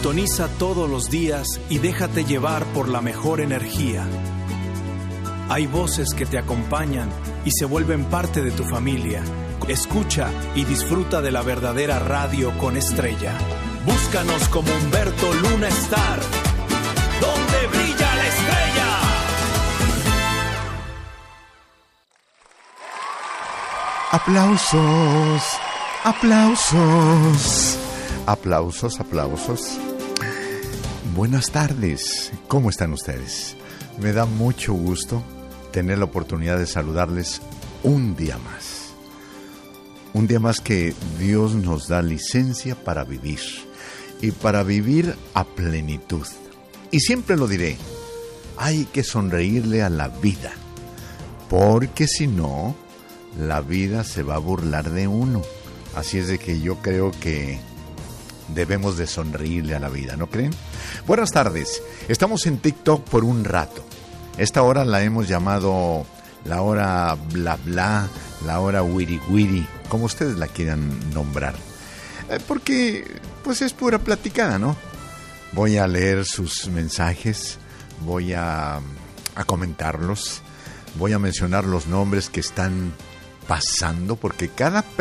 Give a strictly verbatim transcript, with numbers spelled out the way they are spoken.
Sintoniza todos los días y déjate llevar por la mejor energía. Hay voces que te acompañan y se vuelven parte de tu familia. Escucha y disfruta de la verdadera radio con estrella. Búscanos como Humberto Luna Star, donde brilla la estrella. Aplausos, aplausos, aplausos, aplausos. Buenas tardes, ¿cómo están ustedes? Me da mucho gusto tener la oportunidad de saludarles un día más. Un día más que Dios nos da licencia para vivir y para vivir a plenitud. Y siempre lo diré, hay que sonreírle a la vida, porque si no, la vida se va a burlar de uno. Así es de que yo creo que debemos de sonreírle a la vida, ¿no creen? Buenas tardes, estamos en TikTok por un rato. Esta hora la hemos llamado la hora bla bla, la hora wiri wiri, como ustedes la quieran nombrar. Eh, porque pues es pura platicada, ¿no? Voy a leer sus mensajes, voy a, a comentarlos, voy a mencionar los nombres que están pasando, porque cada